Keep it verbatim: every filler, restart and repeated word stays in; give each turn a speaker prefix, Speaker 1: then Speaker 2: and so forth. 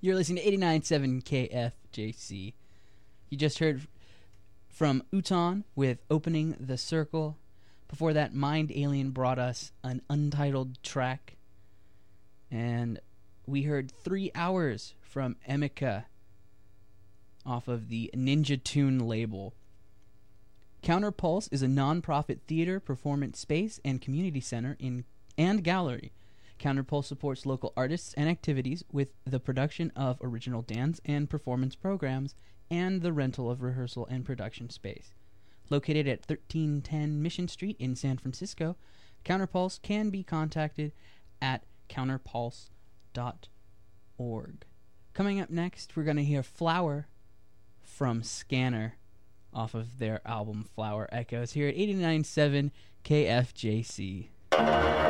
Speaker 1: You're listening to eighty-nine point seven K F J C. You just heard from Uton with Opening the Circle. Before that, Mind Alien brought us an untitled track. And we heard Three Hours from Emika off of the Ninja Tune label. Counterpulse is a non-profit theater, performance space, and community center in and gallery. Counterpulse supports local artists and activities with the production of original dance and performance programs and the rental of rehearsal and production space. Located at thirteen ten Mission Street in San Francisco, Counterpulse can be contacted at counterpulse dot org. Coming up next, we're going to hear Flower from Scanner off of their album Flower Echoes here at eighty-nine point seven K F J C.